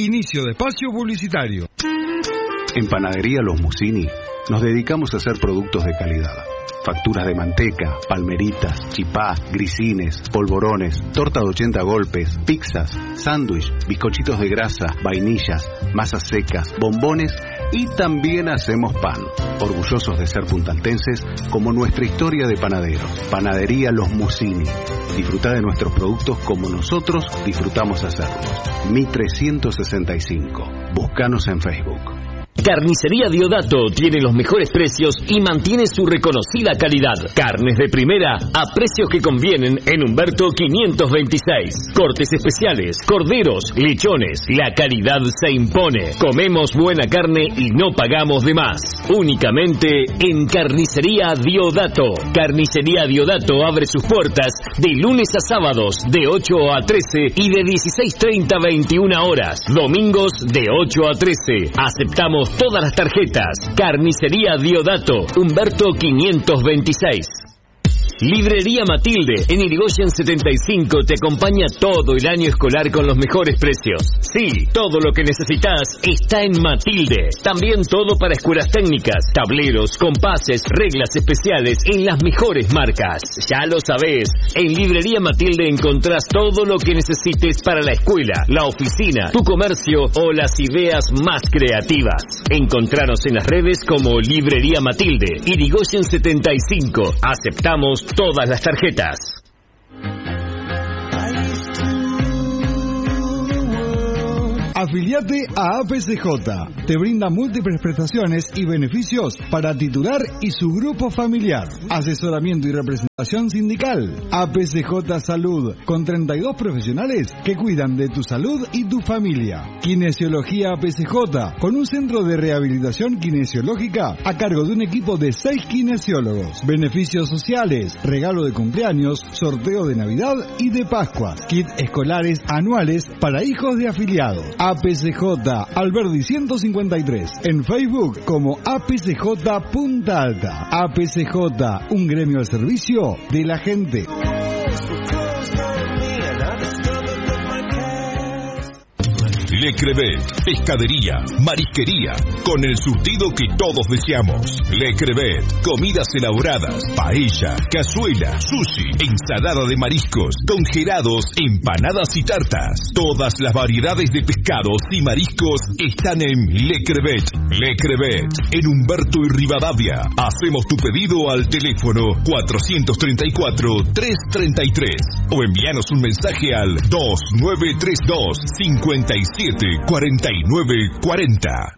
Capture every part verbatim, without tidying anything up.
Inicio de espacio publicitario. En Panadería Los Musini nos dedicamos a hacer productos de calidad. Facturas de manteca, palmeritas, chipá, grisines, polvorones, torta de ochenta golpes, pizzas, sándwich, bizcochitos de grasa, vainillas, masas secas, bombones y también hacemos pan. Orgullosos de ser puntaltenses como nuestra historia de panaderos. Panadería Los Musini. Disfrutá de nuestros productos como nosotros disfrutamos hacerlos. Mi trescientos sesenta y cinco. Búscanos en Facebook. Carnicería Diodato tiene los mejores precios y mantiene su reconocida calidad. Carnes de primera a precios que convienen en Humberto quinientos veintiséis. Cortes especiales, corderos, lechones. La calidad se impone. Comemos buena carne y no pagamos de más. Únicamente en Carnicería Diodato. Carnicería Diodato abre sus puertas de lunes a sábados de ocho a trece y de dieciséis treinta a veintiuna horas. Domingos de ocho a trece. Aceptamos todas las tarjetas. Carnicería Diodato, Humberto quinientos veintiséis. Librería Matilde, en Irigoyen setenta y cinco, te acompaña todo el año escolar con los mejores precios. Sí, todo lo que necesitas está en Matilde. También todo para escuelas técnicas, tableros, compases, reglas especiales en las mejores marcas. Ya lo sabés, en Librería Matilde encontrás todo lo que necesites para la escuela, la oficina, tu comercio o las ideas más creativas. Encontranos en las redes como Librería Matilde, Irigoyen setenta y cinco. Aceptamos todas las tarjetas. Afiliate a A P C J. Te brinda múltiples prestaciones y beneficios para titular y su grupo familiar. Asesoramiento y representación sindical. A P C J Salud, con treinta y dos profesionales que cuidan de tu salud y tu familia. Kinesiología A P C J, con un centro de rehabilitación kinesiológica a cargo de un equipo de seis kinesiólogos. Beneficios sociales, regalo de cumpleaños, sorteo de Navidad y de Pascua. Kit escolares anuales para hijos de afiliados. A P C J Alberdi ciento cincuenta y tres, en Facebook como A P C J Punta Alta. A P C J, un gremio al servicio de la gente. Le Crevet, pescadería, marisquería, con el surtido que todos deseamos. Le Crevet, comidas elaboradas, paella, cazuela, sushi, ensalada de mariscos, congelados, empanadas y tartas. Todas las variedades de pescados y mariscos están en Le Crevet. Le Crevet, en Humberto y Rivadavia. Hacemos tu pedido al teléfono cuatrocientos treinta y cuatro, trescientos treinta y tres o envíanos un mensaje al dos nueve tres dos, cinco siete cuarenta y nueve cuarenta.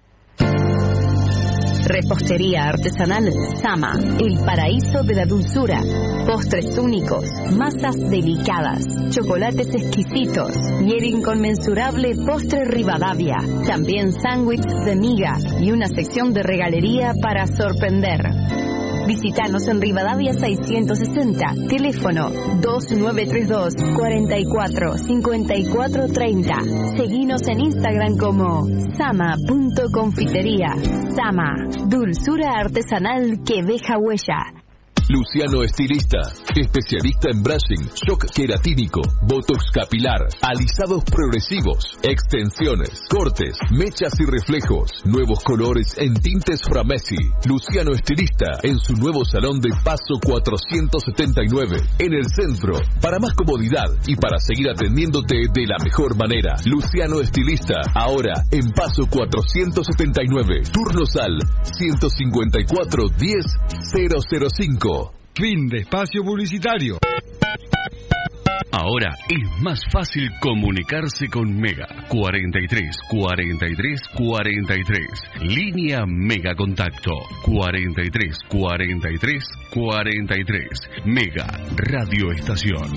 Repostería artesanal Sama, el paraíso de la dulzura. Postres únicos, masas delicadas, chocolates exquisitos y el inconmensurable postre Rivadavia. También sándwiches de miga y una sección de regalería para sorprender. Visítanos en Rivadavia seiscientos sesenta, teléfono dos nueve tres dos, cuarenta y cuatro, cincuenta y cuatro treinta. Seguinos en Instagram como sama punto confitería. Sama, dulzura artesanal que deja huella. Luciano Estilista, especialista en brushing, shock queratínico, botox capilar, alisados progresivos, extensiones, cortes, mechas y reflejos, nuevos colores en tintes Framesi. Luciano Estilista, en su nuevo salón de Paso cuatrocientos setenta y nueve, en el centro. Para más comodidad y para seguir atendiéndote de la mejor manera, Luciano Estilista, ahora en Paso cuatrocientos setenta y nueve, turnos al ciento cincuenta y cuatro, diez, cero cero cinco. Fin de espacio publicitario. Ahora es más fácil comunicarse con Mega. cuarenta y tres, cuarenta y tres, cuarenta y tres. Línea Mega Contacto. cuarenta y tres, cuarenta y tres, cuarenta y tres. Mega Radio Estación.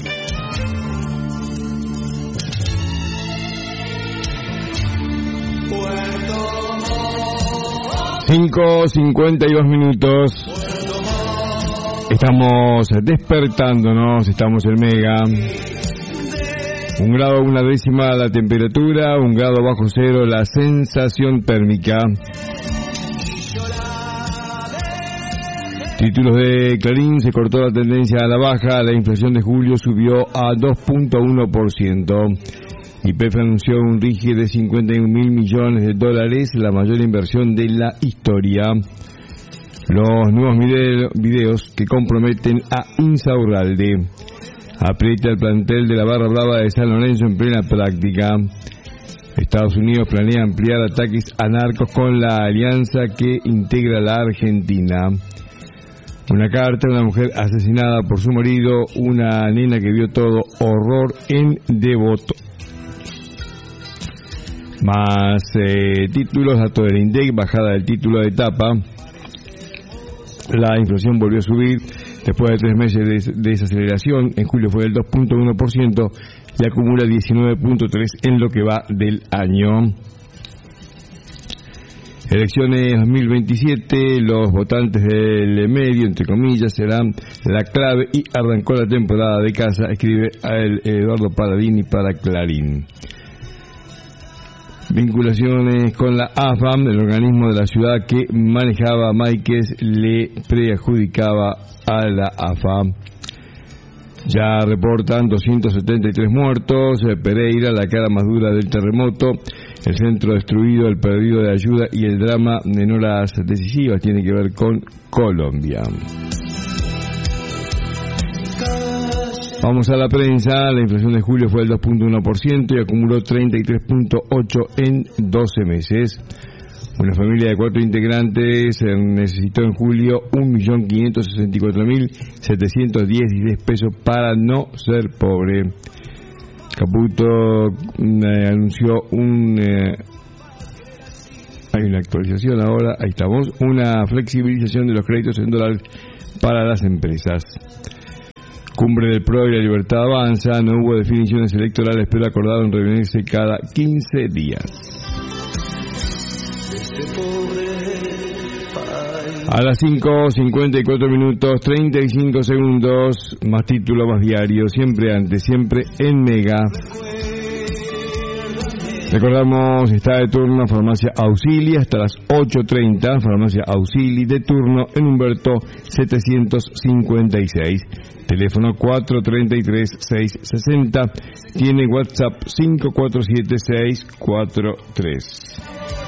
cinco cincuenta y dos minutos. Estamos despertándonos, estamos en Mega. Un grado, una décima la temperatura, un grado bajo cero la sensación térmica. Títulos de Clarín: se cortó la tendencia a la baja, la inflación de julio subió a dos punto uno por ciento. Y P F anunció un R I G de cincuenta y un mil millones de dólares, la mayor inversión de la historia. Los nuevos video, videos que comprometen a Insaurralde. Aprieta el plantel de la Barra Brava de San Lorenzo en plena práctica. Estados Unidos planea ampliar ataques a narcos con la alianza que integra la Argentina. Una carta de una mujer asesinada por su marido, una nena que vio todo, horror en Devoto. Más eh, títulos, datos del INDEC, bajada del título de etapa. La inflación volvió a subir después de tres meses de desaceleración. En julio fue del dos punto uno por ciento y acumula diecinueve punto tres por ciento en lo que va del año. Elecciones dos mil veintisiete, los votantes del medio, entre comillas, serán la clave y arrancó la temporada de casa, escribe a el Eduardo Paradini para Clarín. Vinculaciones con la A F A M, el organismo de la ciudad que manejaba Máiquez, le preadjudicaba a la A F A M. Ya reportan doscientos setenta y tres muertos, Pereira, la cara más dura del terremoto, el centro destruido, el perdido de ayuda y el drama en horas decisivas tiene que ver con Colombia. Vamos a la prensa. La inflación de julio fue del dos punto uno por ciento y acumuló treinta y tres punto ocho por ciento en doce meses. Una familia de cuatro integrantes necesitó en julio un millón quinientos sesenta y cuatro mil setecientos dieciséis pesos para no ser pobre. Caputo eh, anunció un... Eh, hay una actualización ahora, ahí estamos, una flexibilización de los créditos en dólares para las empresas. Cumbre del P R O y la Libertad avanza, no hubo definiciones electorales, pero acordaron reunirse cada quince días. A las cinco cincuenta y cuatro minutos, treinta y cinco segundos, más título, más diario, siempre antes, siempre en Mega. Recordamos, está de turno Farmacia Auxili hasta las ocho treinta, Farmacia Auxili de turno en Humberto setecientos cincuenta y seis. Teléfono cuatro treinta y tres, seiscientos sesenta, tiene WhatsApp cinco cuatro siete, seis cuatro tres.